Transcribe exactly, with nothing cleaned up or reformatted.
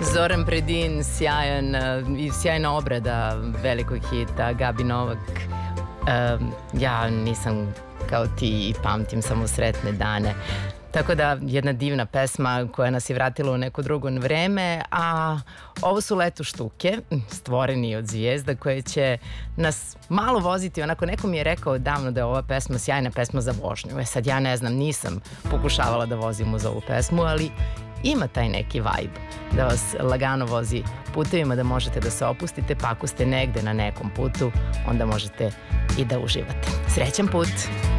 Zoran Predin, sjajan i sjajna obrada velikog hita, Gabi Novak. Ja nisam kao ti i pamtim samo sretne dane. Tako da, jedna divna pesma koja nas je vratila u neko drugo vreme, a ovo su Leto štuke, stvoreni od zvijezda, koje će nas malo voziti. Onako, neko mi je rekao davno da je ova pesma sjajna pesma za vožnju. E sad, ja ne znam, nisam pokušavala da vozim uz ovu pesmu, ali ima taj neki vibe da vas lagano vozi putevima, da možete da se opustite, pa ako ste negde na nekom putu, onda možete i da uživate. Srećan put!